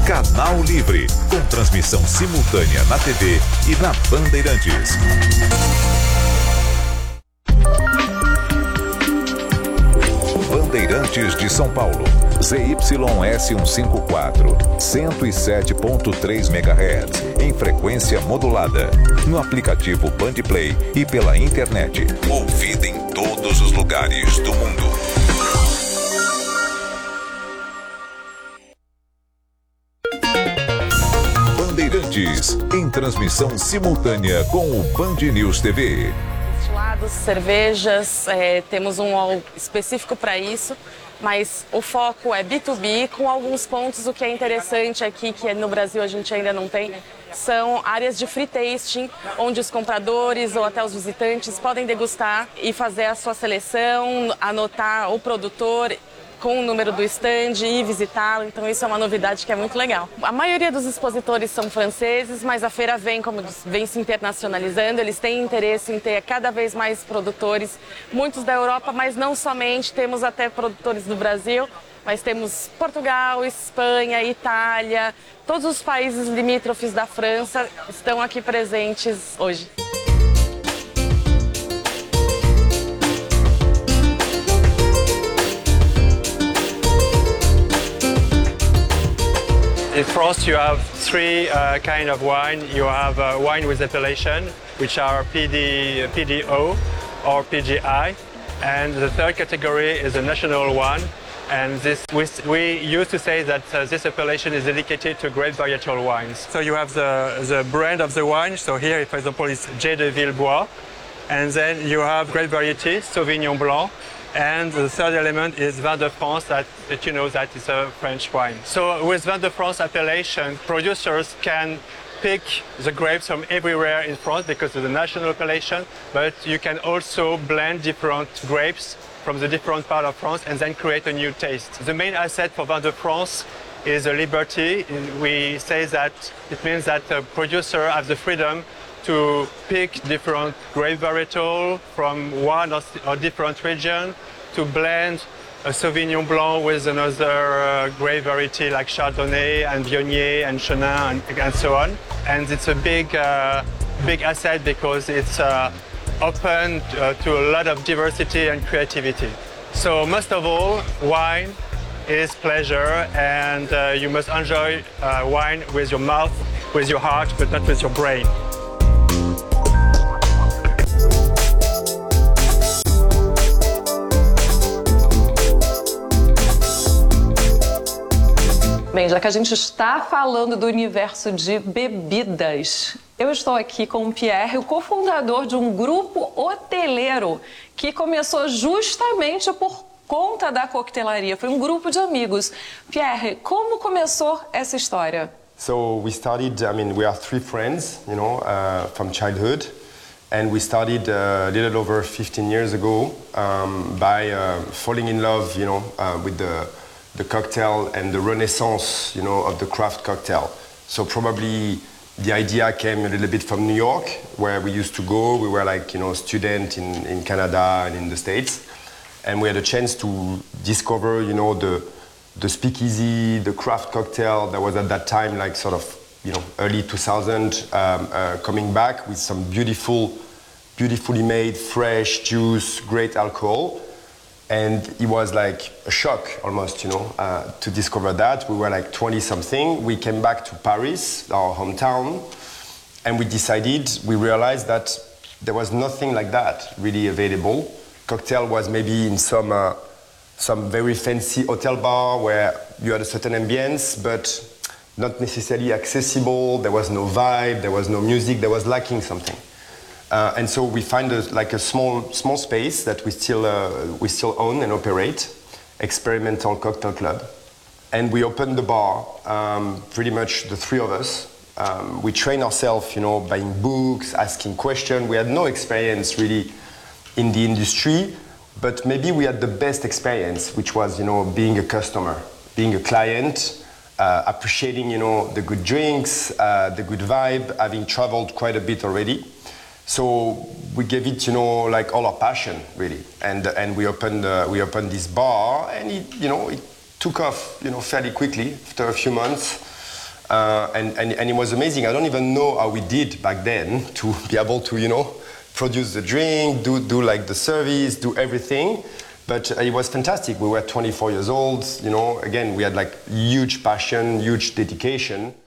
Canal Livre, com transmissão simultânea na TV e na Bandeirantes. Bandeirantes de São Paulo, ZYS154, 107.3 MHz, em frequência modulada, no aplicativo Bandplay e pela internet. Ouvida em todos os lugares do mundo. Bandeirantes, em transmissão simultânea com o Band News TV. Destilados, cervejas, temos um hall específico para isso, mas o foco é B2B, com alguns pontos. O que é interessante aqui, que no Brasil a gente ainda não tem, são áreas de free tasting, onde os compradores ou até os visitantes podem degustar e fazer a sua seleção, anotar o produtor com o número do stand e visitá-lo. Então isso é uma novidade que é muito legal. A maioria dos expositores são franceses, mas a feira vem se internacionalizando. Eles têm interesse em ter cada vez mais produtores, muitos da Europa, mas não somente. Temos até produtores do Brasil, mas temos Portugal, Espanha, Itália, todos os países limítrofes da França estão aqui presentes hoje. In France, you have three kind of wine. You have wine with appellation, which are PDO or PGI, and the third category is a national one. And we used to say that this appellation is dedicated to grape varietal wines. So you have the brand of the wine. So here, for example, is J de Villebois, and then you have grape variety Sauvignon Blanc. And the third element is Vin de France, that you know that is a French wine. So with Vin de France appellation, producers can pick the grapes from everywhere in France because of the national appellation, but you can also blend different grapes from the different part of France and then create a new taste. The main asset for Vin de France is the liberty. We say that it means that the producer has the freedom to pick different grape varietal from one or different region, to blend a Sauvignon Blanc with another grape variety like Chardonnay and Viognier and Chenin and so on. And it's a big asset because it's open to a lot of diversity and creativity. So most of all, wine is pleasure, and you must enjoy wine with your mouth, with your heart, but not with your brain. Bem, já que a gente está falando do universo de bebidas, eu estou aqui com o Pierre, o cofundador de um grupo hoteleiro que começou justamente por conta da coquetelaria. Foi um grupo de amigos. Pierre, como começou essa história? So we started, we are three friends, from childhood. And we started a little over 15 years ago by falling in love, with the cocktail and the renaissance, of the craft cocktail. So probably the idea came a little bit from New York, where we used to go. We were student in Canada and in the States. And we had a chance to discover, the speakeasy, the craft cocktail that was at that time early 2000, coming back with some beautifully made, fresh juice, great alcohol. And it was like a shock almost, to discover that. We were 20-something. We came back to Paris, our hometown, and we realized that there was nothing like that really available. Cocktail was maybe in some very fancy hotel bar where you had a certain ambience, but not necessarily accessible. There was no vibe, there was no music, there was lacking something. And so we find a small space that we still own and operate, Experimental Cocktail Club. And we opened the bar, pretty much the three of us. We train ourselves, buying books, asking questions. We had no experience really in the industry, but maybe we had the best experience, which was, being a customer, being a client, appreciating, the good drinks, the good vibe, having traveled quite a bit already. So we gave it, all our passion, really, and we opened this bar, and it took off, fairly quickly after a few months. And it was amazing. I don't even know how we did back then to be able to, you know, produce the drink, do like the service, do everything. But it was fantastic. We were 24 years old, you know, again, we had like huge passion, huge dedication.